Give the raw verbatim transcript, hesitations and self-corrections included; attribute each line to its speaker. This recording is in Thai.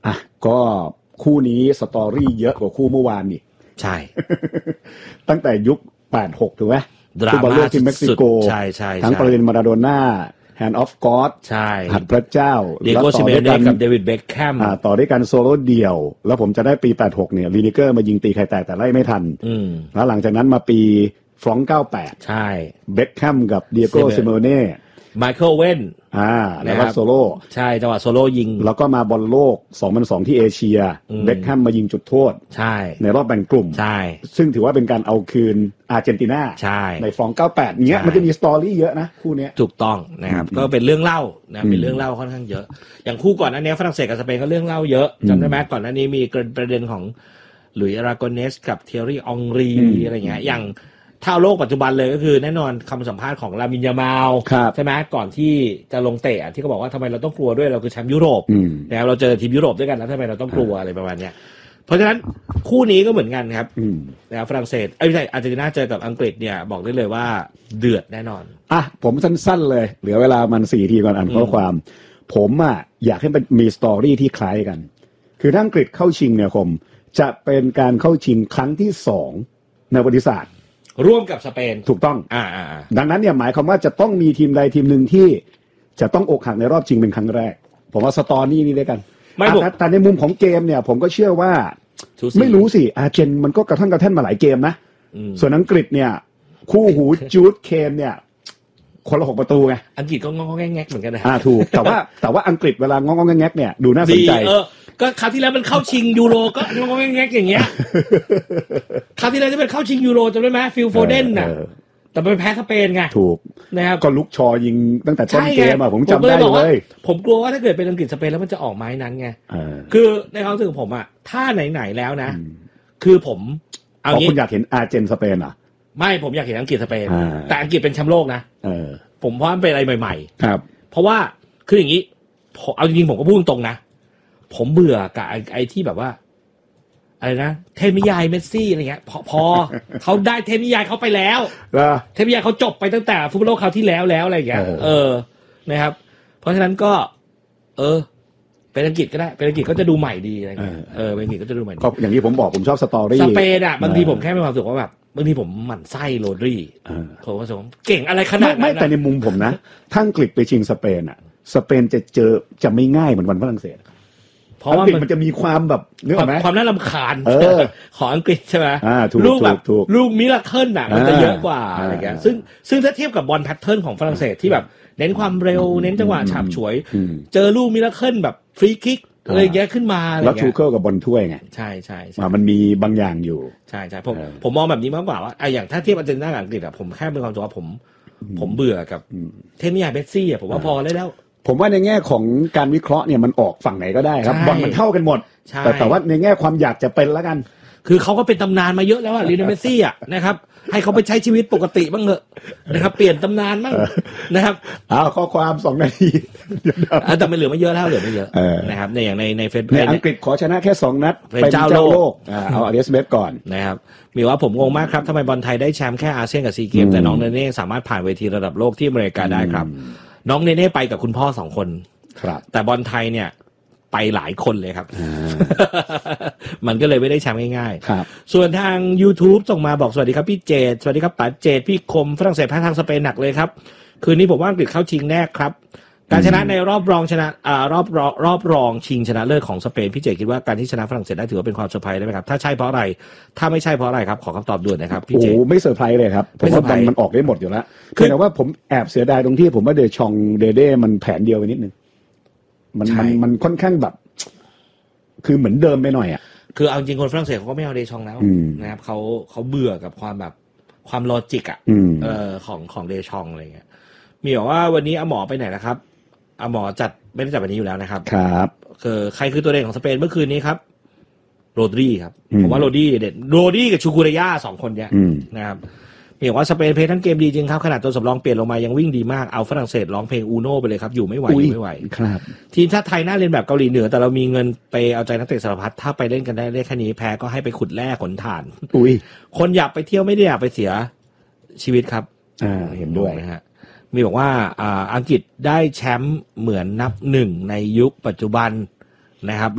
Speaker 1: อ่ะก็คู่นี้สตอรี่เยอะกว่าคู่เมื่อวานอีก
Speaker 2: ใช่
Speaker 1: ตั้งแต่ยุคแปดหกถูกไหม
Speaker 2: ดราม่าที่เม็กซิโกใช่ใช่
Speaker 1: ทั้งปาเลนมาราโดน่าแฮนด์ออฟก็อด
Speaker 2: ใช่
Speaker 1: หัดพระเจ้า
Speaker 2: เดียโกซิเมเน่กับเดวิดเบ็คแคม
Speaker 1: ต่อด้วยกันโซโล่เดี่ยวแล้วผมจะได้ปีแปดหกเนี่ยลีนิเกอร์มายิงตีไข่แตกแต่ไล่ไม่ทันแล้วหลังจากนั้นมาปีฟรองก์เก้าสิบแปด
Speaker 2: ใช่
Speaker 1: เบ็คแคมกับเดียโกซิเมเน่
Speaker 2: ไมเคิลเว่น
Speaker 1: อ่าแล้วก็โซโล่
Speaker 2: ใช่จังหวะโซโล่ยิง
Speaker 1: แล้วก็มาบอลโลกสองพันสองที่เอเชียเบ็คแฮมมายิงจุดโทษ
Speaker 2: ใช่
Speaker 1: ในรอบแบ่งกลุ่ม
Speaker 2: ใช่
Speaker 1: ซึ่งถือว่าเป็นการเอาคืนอาร์เจนตินา
Speaker 2: ใช่
Speaker 1: ในฟรองก์เก้าสิบแปดเนี้ยมันจะมีสตอรี่เยอะนะคู่เนี้ย
Speaker 2: ถูกต้องนะครับก็เป็นเรื่องเล่านะเป็นเรื่องเล่าค่อนข้างเยอะอย่างคู่ก่อนอันนี้ฝรั่งเศสกับสเปนก็เรื่องเล่าเยอะจำได้ไหมก่อนอันนี้มีประเด็นของหลุยส์ อาราโกเนสกับเทียรี่อองรีอะไรเงี้ยอย่างถ้าโลกปัจจุบันเลยก็คือแน่นอนคำสัมภาษณ์ของลามินยามาลใช่ไหมก่อนที่จะลงเตะที่เขาบอกว่าทำไมเราต้องกลัวด้วยเราคือแชมป์ยุโรปนะครับเราเจอทีมยุโรปด้วยกันแล้วทำไมเราต้องกลัวอะไรประมาณนี้เพราะฉะนั้นคู่นี้ก็เหมือนกันครับนะครับฝรั่งเศสเอ้ยไม่ใช่อาร์เจนตินาเจอกับอังกฤษเนี่ยบอกได้เลยว่าเดือดแน่นอน
Speaker 1: อ่ะผมสั้นๆเลยเหลือเวลามันสี่ทีก่อนอ่านข้อความผมอ่ะอยากให้มันมีสตอรี่ที่คล้ายกันคือถ้าอังกฤษเข้าชิงเนี่ยผมจะเป็นการเข้าชิงครั้งที่สองในประวัติศาสตร์
Speaker 2: ร่วมกับสเปน
Speaker 1: ถูกต้อง
Speaker 2: อ่า
Speaker 1: ดังนั้นเนี่ยหมายความว่าจะต้องมีทีมใดทีมหนึ่งที่จะต้องอกหักในรอบชิงเป็นครั้งแรกผมว่าสตอรี่นี้ด้วยกันไม่แต่ในมุมของเกมเนี่ยผมก็เชื่อว่าไม่รู้สิอาร์เจนมันก็กระทั่งกระแท่นมาหลายเกมนะส่วนอังกฤษเนี่ยคู่หูจูดเคนเนี่ยคนละหกประตูไง
Speaker 2: อังกฤษก็งอๆแงกๆเหมือนกันนะ
Speaker 1: อ่าถูกแต่ว่าแต่ว่าอังกฤษเวลางอๆแงกๆเนี่ยดูน่าสนใจ
Speaker 2: เออก็คราวที่แล้วมันเข้าชิงยูโรก็งอๆแงกๆอย่างเงี้ยคราวที่แล้วจะเป็นเข้าชิงยูโรจำได้ไหมฟิลโฟเดนน่ะแต่ไปแพ้สเปนไง
Speaker 1: ถูก
Speaker 2: นะครับ
Speaker 1: ก็ลุกชอยิงตั้งแต่ต้นเกมอ่ะผมจำได้เลย
Speaker 2: ผมกลัวว่าถ้าเกิดเป็นอังกฤษสเปนแล้วมันจะออกไม้นั้นไงคือในความรู้สึกของผมอ่ะถ้าไหนๆแล้วนะคือผม
Speaker 1: เอางี้คุณอยากเห็นอาร์เจนสเปนอ่ะ
Speaker 2: ไม่ผมอยากเห็นอังกฤษสเปนแต่อังกฤษเป็นแชมป์โลกนะผมเพราะมันเป็นอะไรใหม่
Speaker 1: ๆครับ
Speaker 2: เพราะว่าคืออย่างนี้เอาจริงๆผมก็พูดตรงนะผมเบื่อกับไอ้ที่แบบว่าอะไรนะเทพนิยายเมสซี่อะไรเงี้ยพอพอเขาได้เทพนิยายเขาไปแล้วเทพนิยายเขาจบไปตั้งแต่ฟุตบอลโลกคราวที่แล้วแล้วอะไรอย่างเงี้ยเออนะครับเพราะฉะนั้นก็เออเป็นอังกฤษก็ได้เป็นอังกฤษก็จะดูใหม่ดีอะไรเงี้ยเออเป็นอังกฤษก็จะดูใหม่ดี
Speaker 1: ก็อย่างที่ผมบอกผมชอบสตอรี่
Speaker 2: สเปนอ่ะบางทีผมแค่มีความรู้สึกว่าแบบบางทีผมหมั่นไส้โรดรี่ผมว่าผมเก่งอะไรขนาดนั้น
Speaker 1: ไม่แต่ในมุมผมนะถ้าอังกฤษไปชิงสเปนอ่ะสเปนจะเจอจะไม่ง่ายเหมือนวันฝรั่งเศสเพราะว่ามันจะมีความแบบนึกออกไหม
Speaker 2: ความน่ารำคาญของอังกฤษใช่ไหม
Speaker 1: ลูกแบบ
Speaker 2: ลูกมิราเคิลน่ะมันจะเยอะกว่าอะไรเงี้ยซึ่งซึ่งถ้าเทียบกับบอลแพทเทิร์นของฝรั่งเศสที่แบบเน้นความเร็วเน้นจังหวะฉาบฉวยเจอลูกมิราเคิลแบบฟรีคิกอะไรเงี้ยขึ้นมาอะไรเงี้ย
Speaker 1: แล้วทูเคิลกับบอลถ้วยไง
Speaker 2: ใช่ใช่
Speaker 1: มันมีบางอย่างอยู่
Speaker 2: ใช่ใช่ผมผมมองแบบนี้มากกว่าว่าไอ้อย่างถ้าเทียบอาร์เจนตินากับอังกฤษอะผมแค่เป็นความรู้สึกว่าผมผมเบื่อกับเทพนิยายเมสซี่อะผมว่าพอได้แล้ว
Speaker 1: ผมว่าในแง่ของการวิเคราะห์เนี่ยมันออกฝั่งไหนก็ได้ครับบอลมันเท่ากันหมดแต่แต่ว่าในแง่ความอยากจะเป็นแล้วกัน
Speaker 2: คือเขาก็เป็นตำนานมาเยอะแล้วอะลีโอเนลเมสซี่อะนะครับให้เขาไปใช้ชีวิตปกติบ้างเถอะนะครับเปลี่ยนตำนานบ้างนะครับ
Speaker 1: อ้าวข้อความสองนาที
Speaker 2: แต่ไม่เหลือไม่เยอะแล้วเหลือไม่เยอะนะครับในอย่างในในเฟซบุ๊ก
Speaker 1: อังกฤษขอชนะแค่สองนัด
Speaker 2: เป็นเจ้าโลก
Speaker 1: เอาอาร์เอสเบสก่อน
Speaker 2: นะครับมีว่าผมงงมากครับทำไมบอลไทยได้แชมป์แค่อาเซียนกับซีเกมแต่น้องเนเน่สามารถผ่านเวทีระดับโลกที่อเมริกาได้ครับน้องเนเน่ไปกับคุณพ่อสองคนแต่บอลไทยเนี่ยไปหลายคนเลยครับ มันก็เลยไม่ได้แชมป์ง่ายๆส่วนทาง YouTube ส่งมาบอกสวัสดีครับพี่เจตสวัสดีครับป๋าเจตพี่คมฝรั่งเศสแพ้ทางสเปนหนักเลยครับคืนนี้ผมว่าอังกฤษเข้าชิงแน่ครับการชนะในรอบรองชนะอ่ารอบรอบรอบรองชิงชนะเลิศของสเปนพี่เจตคิดว่าการที่ชนะฝรั่งเศสได้ถือว่าเป็นความเซอร์ไพรส์ได้ไหมครับถ้าใช่เพราะอะไรถ้าไม่ใช่เพราะอะไรครับขอคำตอบด่วนนะครับพี่เจต
Speaker 1: โอ้ไม่เซอร์ไพรส์เลยครับผมว่าบอลมันออกได้หมดอยู่แล้วคือแต่ว่าผมแอบเสียดายตรงที่ผมว่าเดชองเดเด้มันแผนเดียวไปนิดนึงมันมันมันค่อนข้างแบบคือเหมือนเดิมไปหน่อยอ่ะ
Speaker 2: คือเอาจริงคนฝรั่งเศสเขาก็ไม่เอาเดชองแล้วนะครับเขาเขาเบื่อกับความแบบความลอจิกอ่ะเออของของเดชองอะไรเงี้ยมีบอกว่าวันนี้อาหมอไปไหนนะครับอาหมอจัดไม่ได้จัดวันนี้อยู่แล้วนะครับ
Speaker 1: ครับ
Speaker 2: คือใครคือตัวเด่นของสเปนเมื่อคืนนี้ครับโรดรี่ครับผมว่าโรดรี่เด่นโรดรี่กับชูกุเรย่าสองคนเนี้ยนะครับมีบอกว่าสเปนเพลย์ทั้งเกมดีจริงครับขนาดตัวสำรองเปลี่ยนลงมายังวิ่งดีมากเอาฝรั่งเศสร้องเพลงอูโน่ไปเลยครับอยู่ไม่ไหวอยู่ไม่ไหว
Speaker 1: ครับ
Speaker 2: ทีมชาติไทยน่าเล่นแบบเกาหลีเหนือแต่เรามีเงินไปเอาใจนักเตะสารพัดถ้าไปเล่นกันได้เลขแค่นี้แพ้ก็ให้ไปขุดแร่ขนถ่าน
Speaker 1: อุ้ย
Speaker 2: คนอยากไปเที่ยวไม่ได้อยากไปเสียชีวิตครับ
Speaker 1: อ่าเห็นด้วย
Speaker 2: นะฮะมีบอกว่าอ่าอังกฤษได้แชมป์เหมือนนับหนึ่งในยุคปัจจุบันนะครับ